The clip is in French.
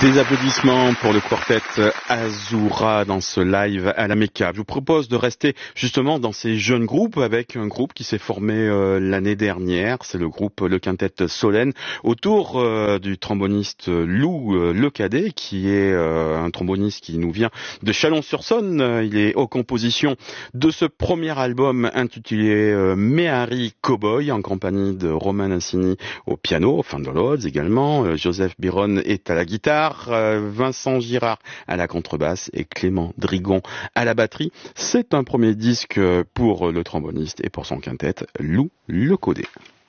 Des applaudissements pour le quartet Azura dans ce live à la Mecca. Je vous propose de rester justement dans ces jeunes groupes avec un groupe qui s'est formé l'année dernière. C'est le groupe Le Quintet Solène autour du tromboniste Lou Lecadet qui est un tromboniste qui nous vient de Chalon-sur-Saône. Il est aux compositions de ce premier album intitulé Méhari Cowboy en compagnie de Romain Assini au piano, Fanderlods également. Joseph Biron est à la guitare. Vincent Girard à la contrebasse et Clément Drigon à la batterie. C'est un premier disque pour le tromboniste et pour son quintet Lou Lecadet.